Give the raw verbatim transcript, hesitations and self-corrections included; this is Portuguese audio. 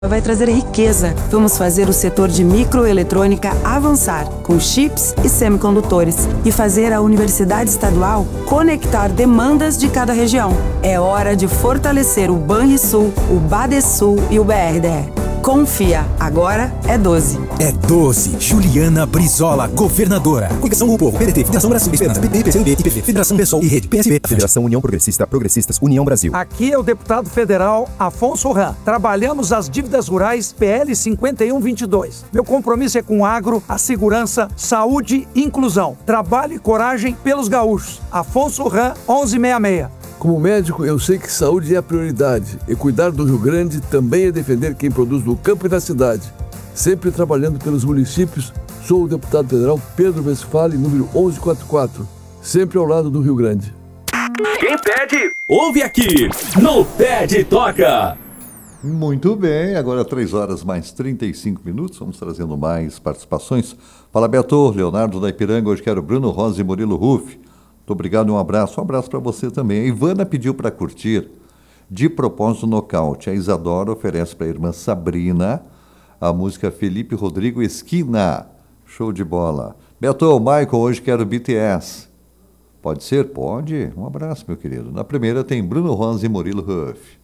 Vai trazer riqueza. Vamos fazer o setor de microeletrônica avançar, com chips e semicondutores, e fazer a Universidade Estadual conectar demandas de cada região. É hora de fortalecer o Banrisul, o Badesul e o B R D E. Confia, agora é doze. É doze. Juliana Brizola, governadora. Coligação do Povo, P D T, Federação Brasil, Esperança, P P, P C B, I P V, Federação Pessoal e Rede, P S B, Federação União Progressista, Progressistas, União Brasil. Aqui é o deputado federal Afonso Ram. Trabalhamos as dívidas rurais P L cinquenta e um vinte e dois. Meu compromisso é com o agro, a segurança, saúde e inclusão. Trabalho e coragem pelos gaúchos. Afonso Ram, onze sessenta e seis. Como médico, eu sei que saúde é a prioridade e cuidar do Rio Grande também é defender quem produz no campo e na cidade. Sempre trabalhando pelos municípios, sou o deputado federal Pedro Westphalen, número onze quarenta e quatro, sempre ao lado do Rio Grande. Quem pede, ouve aqui, no Pede Toca. Muito bem, agora três horas mais trinta e cinco minutos, vamos trazendo mais participações. Fala Beto, Leonardo da Ipiranga, hoje quero Bruno Rosa e Murilo Ruff. Muito obrigado e um abraço. Um abraço para você também. A Ivana pediu para curtir De Propósito Nocaute. A Isadora oferece para a irmã Sabrina a música Felipe Rodrigo Esquina. Show de bola. Beto, Michael, hoje quero B T S. Pode ser? Pode. Um abraço, meu querido. Na primeira tem Bruno Rosa e Murilo Ruff.